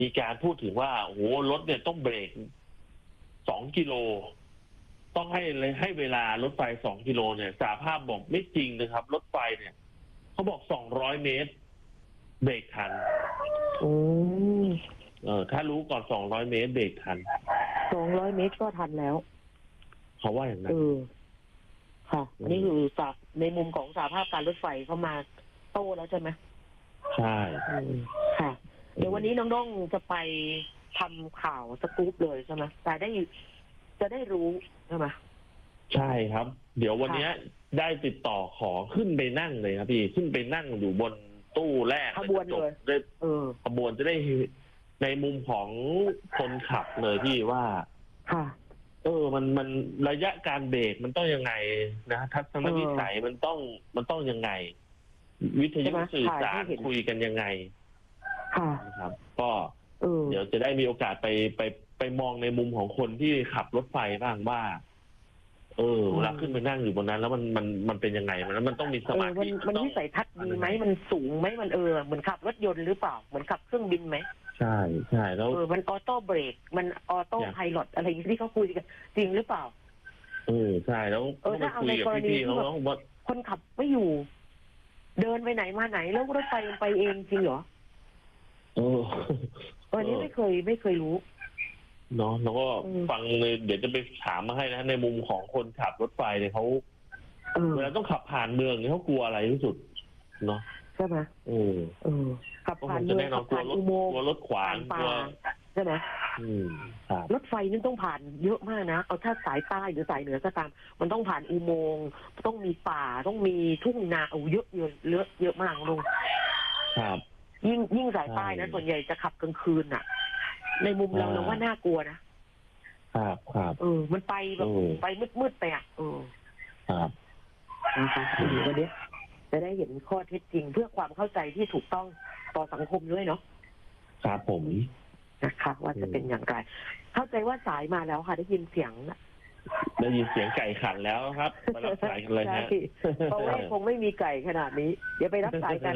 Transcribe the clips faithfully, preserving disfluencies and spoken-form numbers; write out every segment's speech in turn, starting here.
มีการพูดถึงว่าโอ้โหรถเนี่ยต้องเบรกสองกิโลต้องให้เลยให้เวลารถไฟสองกิโลเนี่ยสาภาพบอกไม่จริงนะครับรถไฟเนี่ยเขาบอกสองร้อยเมตรเบรกทันโอ้เออถ้ารู้ก่อนสองร้อยเมตรเบรกทันสองร้อยเมตรก็ทันแล้วเขาว่าอย่างนั้นเออค่ะอันนี้คือสาในมุมของสาภาพการรถไฟเข้ามาโต้แล้วใช่ไหมใช่ค่ะเดี๋ยววันนี้น้องน้องจะไปทำข่าวสกู๊ปเลยใช่ไหมแต่ได้จะได้รู้ใช่ไหมใช่ครับเดี๋ยววันนี้ได้ติดต่อขอขึ้นไปนั่งเลยครับพี่ขึ้นไปนั่งอยู่บนตู้แรกขบวนเลยได้เออขบวนจะได้ในมุมของคนขับเลยพี่ว่าค่ะเออมันมันระยะการเบรกมันต้องยังไงนะทัศนวิสัยมันต้องมันต้องยังไงวิทยุสื่อสารคุยกันยังไงนะครับก็เดี๋ยวจะได้มีโอกาสไปไปไปมองในมุมของคนที่ขับรถไฟบ้างว่าเออเวลาขึ้นไปนั่งอยู่บนนั้นแล้วมันมันมันเป็นยังไงมันแล้วมันต้องมีสมาธิมันวิสัยทัศน์ดีไหมมันสูงไหมมันเออเหมือนขับรถยนต์หรือเปล่าเหมือนขับเครื่องบินไหมใช่ใช่แล้วเออมันออโต้เบรกมันออโต้ไพลอตอะไรที่เขาคุยกันจริงหรือเปล่าเออใช่แล้วเออถ้าเอาในกรณีที่คนขับไม่อยู่เดินไปไหนมาไหนแล้วรถไฟมันไปเองจริงเหรอเออเออนี่ไม่เคยไม่เคยรู้เนาะแล้วก็ฟังเลยเดี๋ยวจะไปถามมาให้นะในมุมของคนขับรถไฟเนี่ยเขาเวลาต้องขับผ่านเมืองเนี่ยเขากลัวอะไรที่สุดเนาะใช่ไหมเออเออขับผ่านเมืองขับผ่านอุโมงค์กลัวรถขวางป่าใช่ไหมรถไฟนี่ต้องผ่านเยอะมากนะเอาถ้าสายใต้หรือสายเหนือก็ตามมันต้องผ่านอุโมงค์ต้องมีป่าต้องมีทุ่งนาเอาเยอะเยอะเยอะเยอะมากลุงครับยิ่งยิ่งสายใต้นะส่วนใหญ่จะขับกลางคืนอ่ะในมุมเราเราว่าน่ากลัวนะครับครับเออมันไปแบบไปมืดๆไปอ่ะเออครับนะคะเดี๋ยววันนี้จะได้เห็นข้อเท็จจริงเพื่อความเข้าใจที่ถูกต้องต่อสังคมด้วยเนาะครับผมนะคะว่าจะเป็นอย่างไรเข้าใจว่าสายมาแล้วค่ะได้ยินเสียงได้ยินเสียงไก่ขันแล้วครับมารับสายกันเลยฮะเพราะว่าคงไม่มีไก่ขนาดนี้เดี๋ยวไปรับสายกัน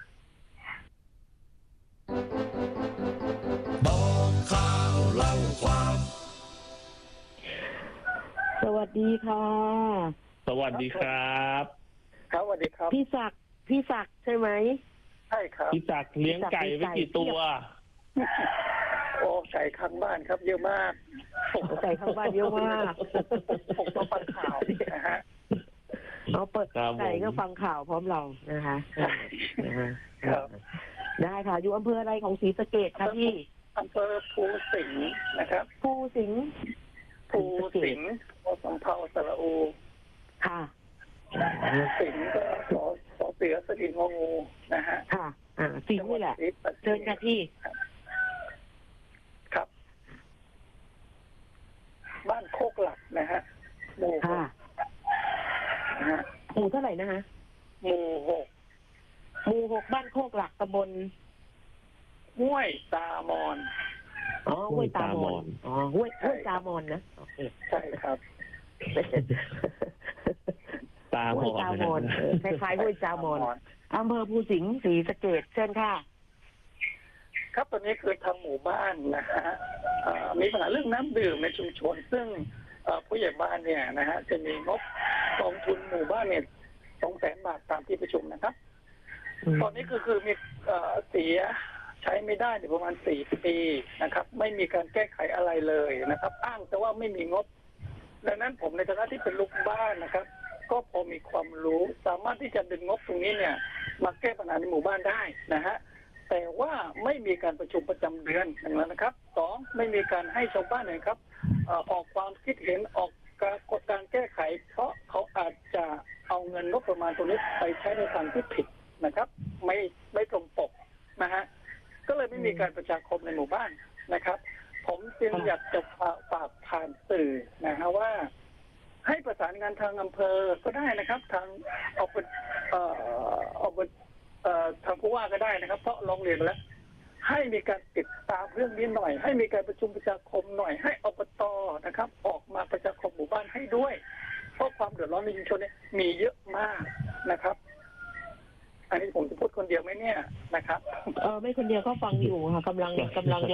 บอกข่าวเล่าความสวัสดีค่ะสวัสดีครับครับสวัสดีครับพี่ศักดิ์พี่ศักดิ์ใช่ไหมใช่ครับพี่ศักดิ์เลี้ยงไก่ไว้กี่ตัวโอ้ไก่ข้างบ้านครับเยอะมากไก่ข้างบ้านเยอะมากผมต้องฟังข่าวนะฮะเราเปิดไก่ก็ฟังข่าวพร้อมเรานะคะครับได้ค่ะอยู่อำเภออะไรของศรีสะเกษครับพี่อำเภอภูสิงห์นะครับภูสิงห์ภูสิงห์โอสำเภาสระอูค่ะสิงห์ก็สอสอเสือสลิงงงูนะฮะค่ะอ่าสิงห์นี่แหละเชิญค่ะพี่ครับบ้านโคกหลักนะฮะหมู่ค่ะหมู่เท่าไหร่นะฮะหมู่หกหมู่หกบ้านโคกหลักตำบลห้วยตามอนอ๋อห้วยตามอนอ๋อห้วยห้วยตามอนนะใช่ครับตามอนตามอนคล้ายๆห้วยตามอนอำเภอภูสิงห์ศรีสะเกษเชิญค่ะครับตอนนี้คือทางหมู่บ้านนะฮะมีปัญหาเรื่องน้ำดื่มในชุมชนซึ่งผู้ใหญ่บ้านเนี่ยนะฮะจะมีงบกองทุนหมู่บ้านเนี่ยสองแสนบาทตามที่ประชุมนะครับตอนนี้คือคือมีเสียใช้ไม่ได้ประมาณสี่ปีนะครับไม่มีการแก้ไขอะไรเลยนะครับอ้างแต่ว่าไม่มีงบดังนั้นผมในฐานะที่เป็นลูกบ้านนะครับก็พอมีความรู้สามารถที่จะดึงงบตรงนี้เนี่ยมาแก้ปัญหาในหมู่บ้านได้นะฮะแต่ว่าไม่มีการประชุมประจำเดือนอย่างนั้นนะครับสองไม่มีการให้ชาวบ้านนะครับออกความคิดเห็นออกการกดการแก้ไขเพราะเขาอาจจะเอาเงินงบประมาณตรงนี้ไปใช้ในทางที่ผิดนะครับไม่ไม่ตรงปกนะฮะก็เลยไม่มีการประชาคมในหมู่บ้านนะครับผมจึงอยากจะฝากผ่านสื่อนะฮะว่าให้ประสานงานทางอำเภอก็ได้นะครับทางออกเอ่อออกเอ่อทางผู้ว่าก็ได้นะครับเพราะร้องเรียนแล้วให้มีการติดตามเรื่องนี้หน่อยให้มีการประชุมประชาคมหน่อยให้อบต.นะครับออกมาประชาคมหมู่บ้านให้ด้วยเพราะความเดือดร้อนในชุมชนเนี่ยมีเยอะมากนะครับอันนี้ผมจะพูดคนเดียวไหมเนี่ยนะครับเออไม่คนเดียวก็ฟังอยู่ค่ะกำลังกำลัง